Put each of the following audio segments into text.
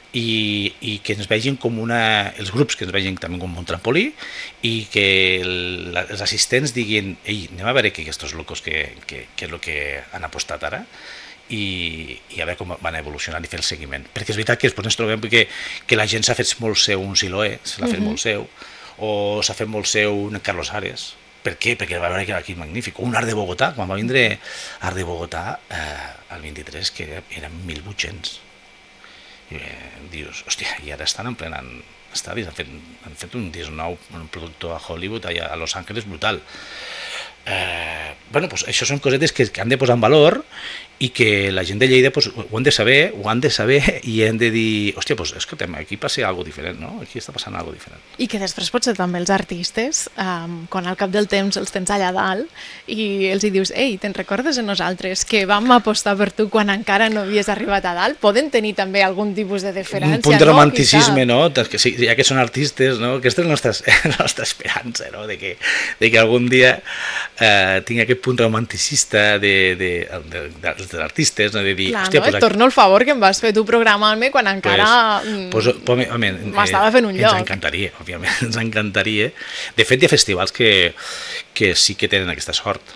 i que ens vegin com els grups que ens vegin també com un trampolí i que els assistents diguin anem a veure que aquests locos que és el que han apostat ara i a veure com van evolucionant i fer el seguiment, perquè és veritat que després ens trobem que la gent s'ha fet molt seu un Siloé, se l'ha fet molt seu, o s'ha fet molt seu un Carlos Ares. Per què? Perquè va veure que era aquí magnífic. O un Art de Bogotà, quan va vindre Art de Bogotà al 23, que eren 1.800. I dius, hòstia, i ara estan emplenant estadis, han fet un disc nou, un productor a Hollywood, allà a Los Angeles, brutal. Bueno, pues això són cosetes que han de posar en valor i que la gent de Lleida pues, ho han de saber i hem de dir, hòstia, pues, escolta'm, aquí passa alguna cosa diferent, no? Aquí està passant alguna cosa diferent. I que després potser també els artistes, quan al cap del temps els tens allà dalt i els hi dius, ei, te'n recordes de nosaltres que vam apostar per tu quan encara no havies arribat a dalt? Poden tenir també algun tipus de deferència, un punt de romanticisme, no? Que sí, ja que són artistes, no? Aquesta és la nostra esperança, no? De que algun dia tingui aquest punt romanticista dels artistes, no? De dir, clar, hòstia, no? Et torno el favor que em vas fer tu programant-me quan encara m'estava fent un lloc. Ens encantaria, òbviament, ens encantaria. De fet, hi ha festivals que sí que tenen aquesta sort,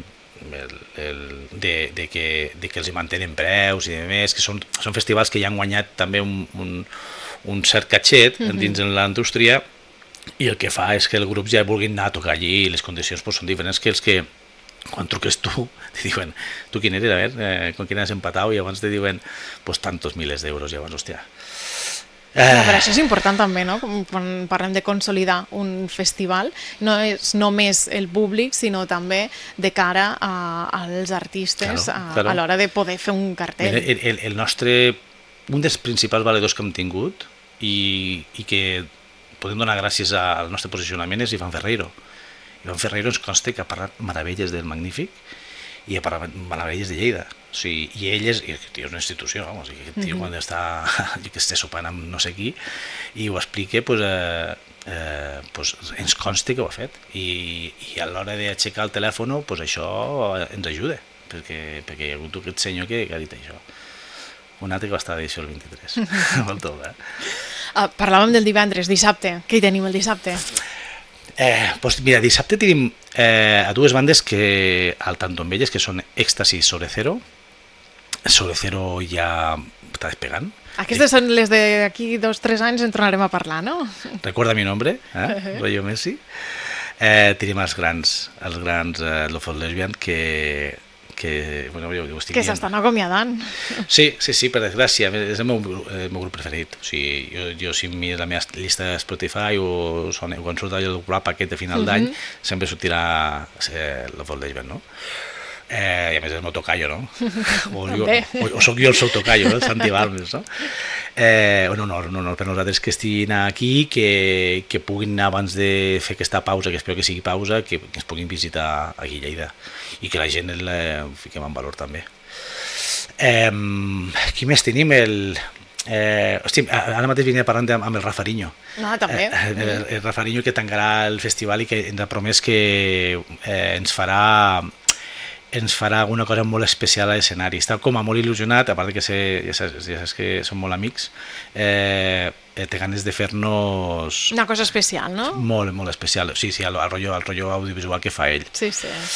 de que els hi mantenen preus i demés, que són festivals que ja han guanyat també un cert catxet dins de la indústria, i el que fa és que el grup ja vulguin anar a tocar allí i les condicions són diferents que els que quan truques tu te diuen, tu quin eres, a veure, con quin has empatat, i abans te diuen pues tantos miles d'euros, i abans, hòstia. Però això és important també, no? Quan parlem de consolidar un festival, no és només el públic, sinó també de cara als artistes a l'hora de poder fer un cartell. El nostre, un dels principals valedors que hem tingut i que podem donar gràcies al nostre posicionament és Iván Ferreiro. Iván Ferreiro ens consta que ha parlat meravelles del Magnífic i ha parlat meravelles de Lleida. O sigui, i ell és una institució, vamos, i aquest tio quan està sopant amb no sé qui i ho explica, pues ens consta que ho ha fet. I a l'hora d'aixecar el telèfon, pues això ens ajuda, perquè hi ha hagut aquest senyor que ha dit això. Un altre que va estar d'edició el 23. Molt top, Parlàvem del divendres, dissabte. Què hi tenim el dissabte? Pues mira, dissabte tenim a dues bandes que al tanto amb elles, que són Èxtasi i Sobre Cero. Sobre Cero ja està despegant. Aquestes són les d'aquí 2-3 anys en tornarem a parlar, no? Recuerda mi nombre, rollo Messi. Tenim els grans Love of Lesbian que bueno, jo estic que s'estan acomiadant. Sí, per desgràcia, és el meu grup preferit. O sigui, jo si mires la meva llista de Spotify o quan surt el paquet de final d'any, sempre sortirà Love of Lesbian, no? I a més és el meu tocayo, no? O soc jo el seu tocayo, no? Santi Balmes, no? Un honor per nosaltres que estiguin aquí, que puguin anar abans de fer aquesta pausa, que espero que sigui pausa, que ens puguin visitar aquí a Lleida i que la gent el fiquem en valor també. Qui més tenim? Hosti, ara mateix venia parlant amb el Rafariño. També. El Rafariño que tancarà el festival i que ens ha promès que ens farà alguna cosa molt especial a l'escenari. Està com a molt il·lusionat, a part que ja saps que som molt amics, té ganes de fer-nos... Una cosa especial, no? Molt, molt especial. Sí, el rotllo audiovisual que fa ell. Sí.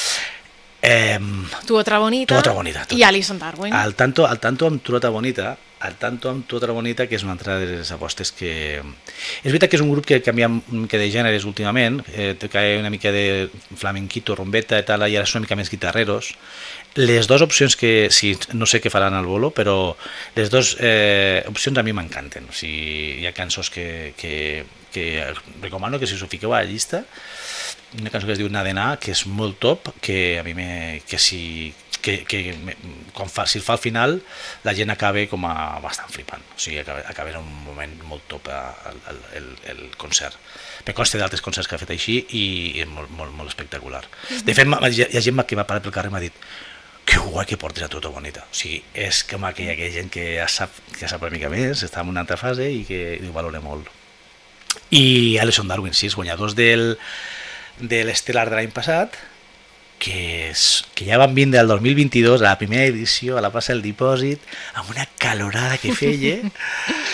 Tu otra bonita i Alison Darwin. Al tanto amb Tu otra bonita, que és una altra de les apostes que... És veritat que és un grup que canvia una mica de gèneres últimament, té una mica de flamenquito, rombeta i tal, i ara són una mica més guitarreros. Les dues opcions que, sí, no sé què faran al bolo, però les dues opcions a mi m'encanten. O sigui, hi ha cançons que recomano que si us ho fiqueu a la llista, una cançó que es diu Nadená, que és molt top, que a mi si el fa al final la gent acaba com a bastant flipant, o sigui, acaba en un moment molt top el concert. Me consta d'altres concerts que ha fet així i és molt espectacular. De fet, hi ha gent que m'ha parat pel carrer i m'ha dit que guai que portes a Tu otra bonita. O sigui, és com aquella gent que ja sap una mica més, està en una altra fase i que ho valora molt. I Alison Darwin, sí, els guanyadors de l'Estelar de l'any passat, que ja van vindre el 2022 a la primera edició a la plaça del Dipòsit amb una calorada que feia